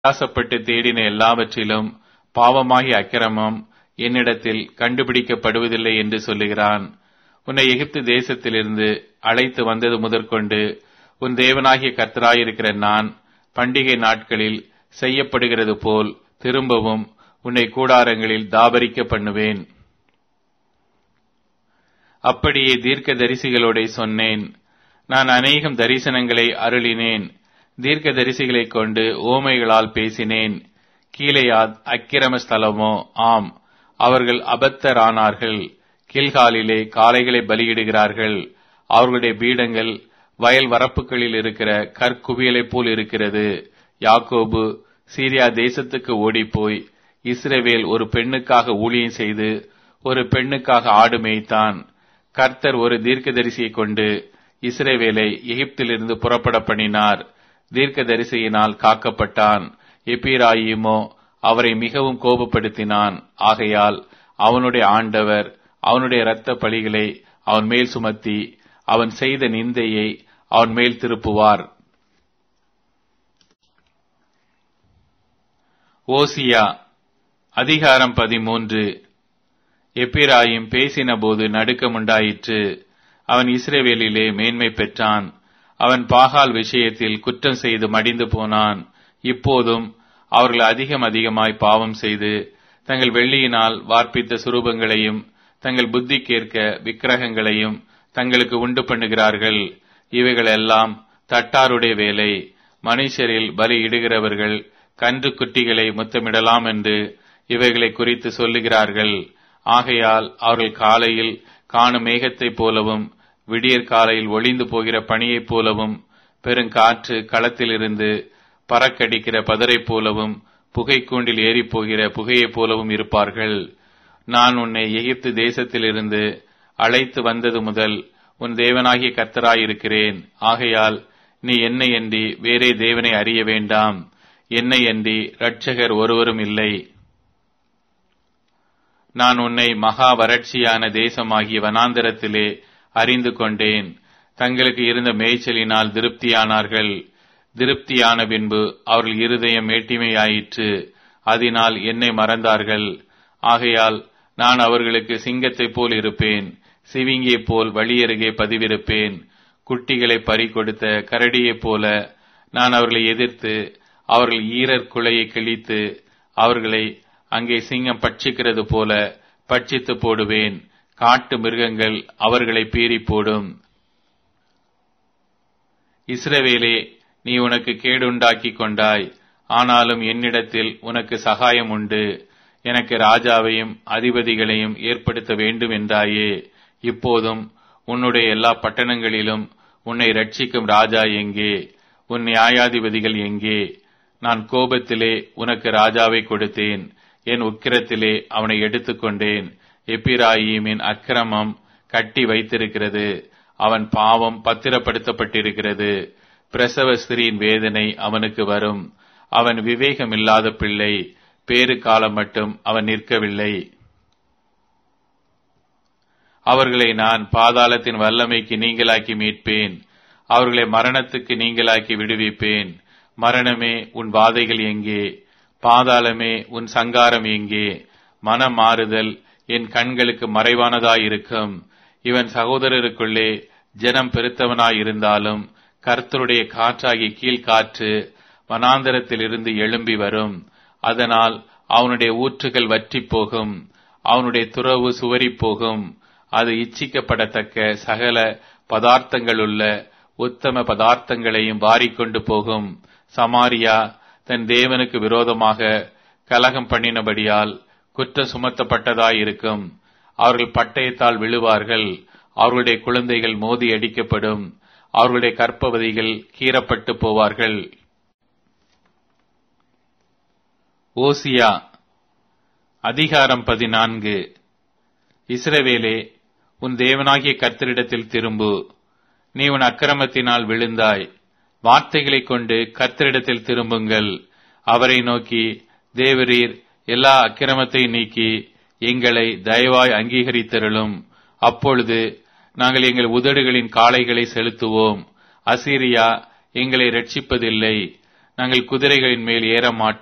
பிரயாசப்பட்டு தேடின எல்லாவற்றிலும் பாவமாகிய அக்கிரமம் என்னிடத்தில் கண்டுபிடிக்கப்படுவதில்லை என்று சொல்லுகிறான். உன்னை எகிப்து தேசத்திலிருந்து அழைத்து வந்தது முதற்கொண்டு உன் தேவனாகிய கர்த்தராயிருக்கிற நான் பண்டிகை நாட்களில் செய்யப்படுகிறது போல் திரும்பவும் உன்னை கூடாரங்களில் தாபரிக்க பண்ணுவேன். அப்படியே தீர்க்க தரிசிகளோட சொன்னேன். நான் அநேகம் தரிசனங்களை அருளினேன். தீர்க்க தரிசிகளைக் கொண்டு ஓமைகளால் பேசினேன். கீலேயாத் அக்கிரம ஸ்தலமோ? ஆம், அவர்கள் அபத்தரானார்கள். கில்காலிலே காளைகளை பலியிடுகிறார்கள். அவர்களுடைய பீடங்கள் வயல் வரப்புகளில் இருக்கிற கற்குவியலைப் போல் இருக்கிறது. யாக்கோபு சீரியா தேசத்துக்கு ஓடிப்போய் இஸ்ரவேல் ஒரு பெண்ணுக்காக ஊழியம் செய்து ஒரு பெண்ணுக்காக ஆடு மேய்த்தான். கர்த்தர் ஒரு தீர்க்கதரிசியை கொண்டு இஸ்ரவேலை எகிப்திலிருந்து புறப்பட பண்ணினார். தீர்க்கதரிசியினால் காக்கப்பட்டான். எப்பிராயீமோ அவரை மிகவும் கோபப்படுத்தினான். ஆகையால் அவனுடைய ஆண்டவர் அவனுடைய இரத்த பழிகளை அவன் மேல் சுமத்தி அவன் செய்த நிந்தையை அவன் மேல் திருப்புவார். ஓசியா அதிகாரம் 13. எப்பிராயிம் பேசின போது நடுக்கமுண்டாயிற்று. அவன் இஸ்ரவேலிலே மேன்மை பெற்றான். அவன் பாகால் விஷயத்தில் குற்றம் செய்து மடிந்து போனான். இப்போதும் அவர்கள் அதிகமாய் பாவம் செய்து தங்கள் வெள்ளியினால் வார்ப்பித்த சுரூபங்களையும் தங்கள் புத்திக்கேற்க விக்கிரகங்களையும் தங்களுக்கு உண்டு பண்ணுகிறார்கள். இவைகளெல்லாம் தட்டாருடைய வேலை. மனுஷரில் பலியிடுகிறவர்கள் கன்று குட்டிகளை முத்தமிடலாம் என்று இவைகளை குறித்து சொல்லுகிறார்கள். ஆகையால் அவர்கள் காலையில் காணும் மேகத்தைப் போலவும் விடியற் காலையில் ஒளிந்து போகிற பனியைப் போலவும் பெருங்காற்று களத்திலிருந்து பறக்கடிக்கிற பதரைப் போலவும் புகைக்கூண்டில் ஏறிப் போகிற புகையைப் போலவும் இருப்பார்கள். நான் உன்னை எகிப்து தேசத்திலிருந்து அழைத்து வந்தது முதல் உன் தேவனாகிய கர்த்தராயிருக்கிறேன். ஆகையால் நீ என்னை அன்றி வேறே தேவனை அறிய வேண்டாம். என்னை அன்றி இரட்சகர் ஒருவரும் இல்லை. நான் உன்னை மகா வறட்சியான தேசமாகிய வனாந்தரத்திலே அறிந்து கொண்டேன். தங்களுக்கு இருந்த மேய்ச்சலினால் திருப்தியானார்கள். திருப்தியான பின்பு அவர்கள் இருதயம் மேட்டிமையாயிற்று. அதனால் என்னை மறந்தார்கள். ஆகையால் நான் அவர்களுக்கு சிங்கத்தைப் போல் இருப்பேன், சிவிங்கியைப் போல் வழியருகே பதிவிருப்பேன். குட்டிகளை பறி கொடுத்த கரடியைப் போல நான் அவர்களை எதிர்த்து அவர்கள் ஈரர் குலையை கிழித்து அவர்களை அங்கே சிங்கம் பட்சிக்கிறது போல பட்சித்து போடுவேன். காட்டு மிருகங்கள் அவர்களை பீறி போடும். இஸ்ரவேலே, நீ உனக்கு கேடுண்டாக்கி கொண்டாய். ஆனாலும் என்னிடத்தில் உனக்கு சகாயம் உண்டு. எனக்கு ராஜாவையும் அதிபதிகளையும் ஏற்படுத்த வேண்டும் என்றாயே. இப்போதும் உன்னுடைய எல்லா பட்டணங்களிலும் உன்னை ரட்சிக்கும் ராஜா எங்கே? உன் நியாயாதிபதிகள் எங்கே? நான் கோபத்திலே உனக்கு ராஜாவை கொடுத்தேன். என் உக்கிரத்திலே அவனை எடுத்துக்கொண்டேன். எப்பிராயீமின் அக்கிரமம் கட்டி வைத்திருக்கிறது. அவன் பாவம் பத்திரப்படுத்தப்பட்டிருக்கிறது. பிரசவ ஸ்திரீயின் வேதனை அவனுக்கு வரும். அவன் விவேகமில்லாத பிள்ளை. பேறு காலம் மட்டும் அவன் நிற்கவில்லை. அவர்களை நான் பாதாளத்தின் வல்லமைக்கு நீங்களாக்கி மீட்பேன். அவர்களை மரணத்துக்கு நீங்களாக்கி விடுவிப்பேன். மரணமே, உன் வாதைகள் எங்கே? பாதாளமே, உன் சங்காரம் எங்கே? மனம் மாறுதல் என் கண்களுக்கு மறைவானதாயிருக்கும். இவன் சகோதரருக்குள்ளே ஜனம் பெருத்தவனாயிருந்தாலும் கர்த்தருடைய காற்றாகி கீழ்காற்று வனாந்தரத்திலிருந்து எழும்பி வரும். அதனால் அவனுடைய ஊற்றுகள் வற்றி போகும், அவனுடைய துறவு சுவரி போகும். அது இச்சிக்கப்படத்தக்க சகல பதார்த்தங்களுள்ள உத்தம பதார்த்தங்களையும் வாரிக்கொண்டு போகும். சமாரியா தன் தேவனுக்கு விரோதமாக கலகம் பண்ணினபடியால் குற்றம் சுமத்தப்பட்டதாயிருக்கும். அவர்கள் பட்டயத்தால் விழுவார்கள். அவர்களுடைய குழந்தைகள் மோதி அடிக்கப்படும். அவர்களுடைய கற்பவதிகள் கீறப்பட்டு போவார்கள். ஓசியா அதிகாரம் 14. இஸ்ரவேலே, உன் தேவனாகிய கர்த்தரிடத்தில் திரும்பு. நீ உன் அக்கிரமத்தினால் விழுந்தாய். வார்த்தைகளைக் கொண்டு கர்த்தரிடத்தில் திரும்புங்கள். அவரை நோக்கி, தேவரீர் எல்லா அக்கிரமத்தை நீக்கி எங்களை தயவாய் அங்கீகரித்தருளும். அப்பொழுது நாங்கள் எங்கள் உதடுகளின் காளைகளை செலுத்துவோம். அசீரியா எங்களை இரட்சிப்பதில்லை. நாங்கள் குதிரைகளின் மேல் ஏற மாட்டோம்.